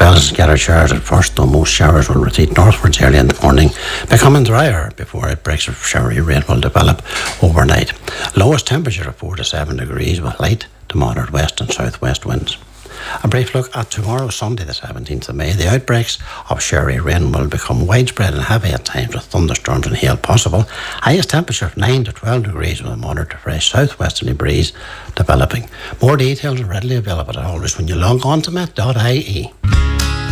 Spells and scattered showers at first, though most showers will retreat northwards early in the morning, becoming drier before outbreaks of showery rain will develop overnight. Lowest temperature of 4 to 7 degrees with light to moderate west and southwest winds. A brief look at tomorrow, Sunday the 17th of May. The outbreaks of showery rain will become widespread and heavy at times with thunderstorms and hail possible. Highest temperature of 9 to 12 degrees with a moderate to fresh southwesterly breeze developing. More details are readily available as always when you log on to met.ie.